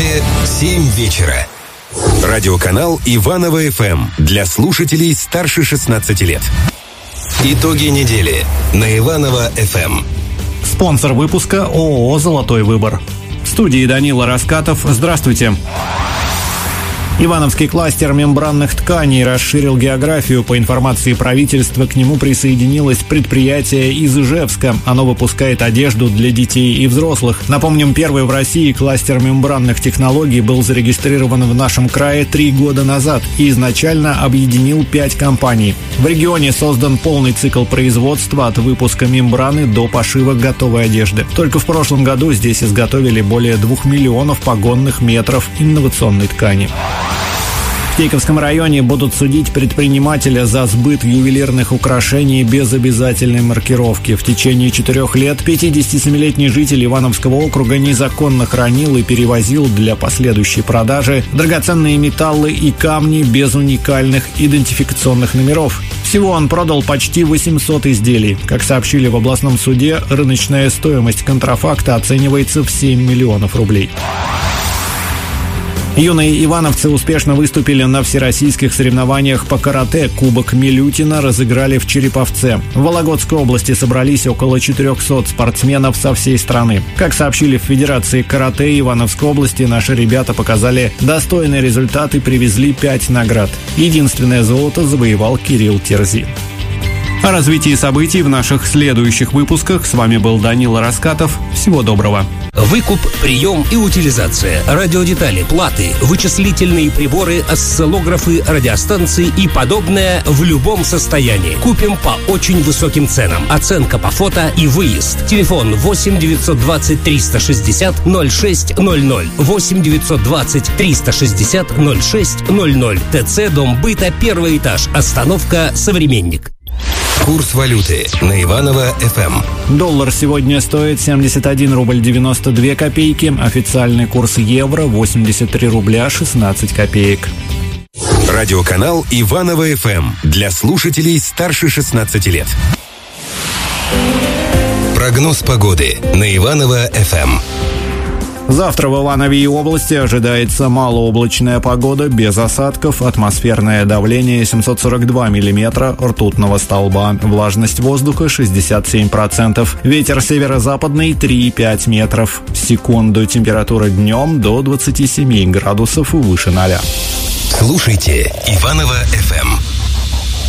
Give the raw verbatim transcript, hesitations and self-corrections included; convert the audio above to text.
Иванове семь вечера. Радиоканал Иваново эф эм для слушателей старше шестнадцати лет. Итоги недели на Иваново эф эм. Спонсор выпуска ООО «Золотой выбор». В студии Данила Раскатов. Здравствуйте. Ивановский кластер мембранных тканей расширил географию. По информации правительства, к нему присоединилось предприятие из Ижевска. Оно выпускает одежду для детей и взрослых. Напомним, первый в России кластер мембранных технологий был зарегистрирован в нашем крае три года назад и изначально объединил пять компаний. В регионе создан полный цикл производства от выпуска мембраны до пошива готовой одежды. Только в прошлом году здесь изготовили более двух миллионов погонных метров инновационной ткани. В Тейковском районе будут судить предпринимателя за сбыт ювелирных украшений без обязательной маркировки. В течение четырех лет пятидесятисемилетний житель Ивановского округа незаконно хранил и перевозил для последующей продажи драгоценные металлы и камни без уникальных идентификационных номеров. Всего он продал почти восемьсот изделий. Как сообщили в областном суде, рыночная стоимость контрафакта оценивается в семь миллионов рублей. Юные ивановцы успешно выступили на всероссийских соревнованиях по карате. Кубок Милютина разыграли в Череповце. В Вологодской области собрались около четырехсот спортсменов со всей страны. Как сообщили в Федерации карате Ивановской области, наши ребята показали достойный результат и привезли пять наград. Единственное золото завоевал Кирилл Терзи. О развитии событий в наших следующих выпусках. С вами был Данила Раскатов. Всего доброго. Выкуп, прием и утилизация, радиодетали, платы, вычислительные приборы, осциллографы, радиостанции и подобное в любом состоянии. Купим по очень высоким ценам. Оценка по фото и выезд. Телефон восемь девятьсот двадцать триста шестьдесят ноль шесть ноль ноль. восемь девятьсот двадцать триста шестьдесят ноль шесть ноль ноль. ТЦ Дом быта, первый этаж. Остановка «Современник». Курс валюты на Иваново эф эм. Доллар сегодня стоит семьдесят один рубль девяносто две копейки. Официальный курс евро восемьдесят три рубля шестнадцать копеек. Радиоканал Иваново эф эм для слушателей старше шестнадцати лет. Прогноз погоды на Иваново эф эм. Завтра в Иванове и области ожидается малооблачная погода без осадков, атмосферное давление семьсот сорок два миллиметра ртутного столба, влажность воздуха шестьдесят семь процентов, ветер северо-западный три и пять метров в секунду, температура днем до двадцати семи градусов выше ноля. Слушайте Иваново эф эм.